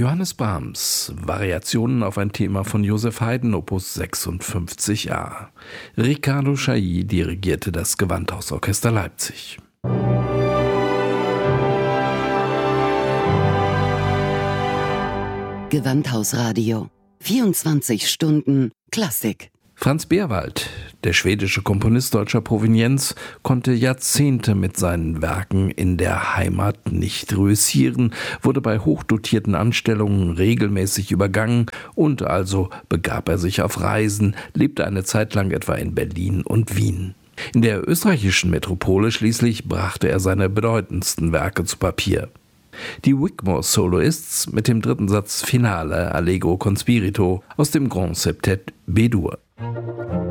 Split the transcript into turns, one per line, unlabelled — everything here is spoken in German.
Johannes Brahms, Variationen auf ein Thema von Joseph Haydn, Opus 56a. Riccardo Chailly dirigierte das Gewandhausorchester Leipzig.
Gewandhausradio. 24 Stunden Klassik.
Franz Beerwald, der schwedische Komponist deutscher Provenienz, konnte Jahrzehnte mit seinen Werken in der Heimat nicht reüssieren, wurde bei hochdotierten Anstellungen regelmäßig übergangen und also begab er sich auf Reisen, lebte eine Zeit lang etwa in Berlin und Wien. In der österreichischen Metropole schließlich brachte er seine bedeutendsten Werke zu Papier. Die Wigmore Soloists mit dem dritten Satz Finale Allegro con Spirito aus dem Grand Septett B-Dur.